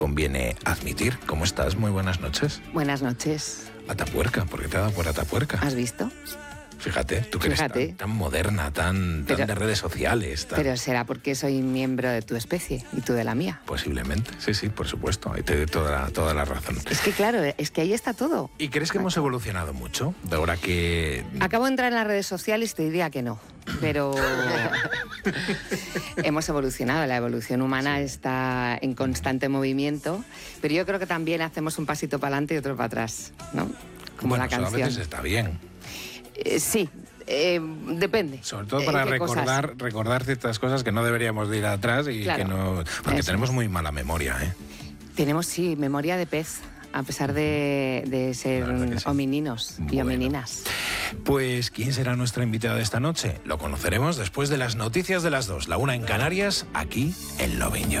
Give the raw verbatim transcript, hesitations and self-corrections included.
conviene admitir. ¿Cómo estás? Muy buenas noches. Buenas noches. Atapuerca, ¿por qué te ha dado por Atapuerca? ¿Has visto? Fíjate, tú que eres Fíjate. tan, tan moderna, tan, tan Pero- de redes sociales. Tan... Pero será porque soy miembro de tu especie y tú de la mía. Posiblemente, sí, sí, por supuesto. Ahí te doy toda, toda la razón. Es que claro, es que ahí está todo. ¿Y crees que hemos evolucionado mucho? De ahora que... Acabo de entrar en las redes sociales y te diría que no, pero hemos evolucionado. La evolución humana está en constante movimiento, pero yo creo que también hacemos un pasito para adelante y otro para atrás, ¿no? Como bueno, la eso a canción. veces está bien. Eh, sí, eh, depende. Sobre todo Eh, para ¿qué cosas? recordar, recordar ciertas cosas que no deberíamos de ir atrás y Claro. que no... Porque Eso tenemos es. muy mala memoria, ¿eh? Tenemos, sí, memoria de pez, a pesar de, de ser La verdad que sí. homininos y Bueno. homininas. Pues, ¿quién será nuestra invitada de esta noche? Lo conoceremos después de las noticias de las dos, la una en Canarias, aquí en Lovin' You.